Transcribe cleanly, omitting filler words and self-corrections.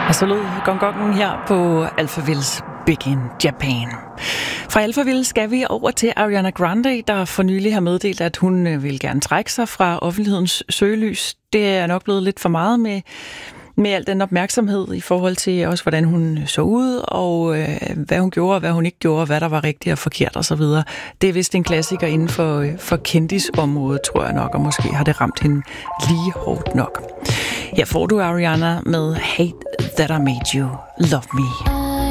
Og så lød gongongen her på Alphavilles Big in Japan. Fra Alphaville skal vi over til Ariana Grande, der for nylig har meddelt, at hun vil gerne trække sig fra offentlighedens søgelys. Det er nok blevet lidt for meget med al den opmærksomhed i forhold til også, hvordan hun så ud, og hvad hun gjorde, og hvad hun ikke gjorde, hvad der var rigtigt og forkert osv. Det er vist en klassiker inden for kendisområdet, tror jeg nok, og måske har det ramt hende lige hårdt nok. Her får du Ariana med Hate That I Made You Love Me.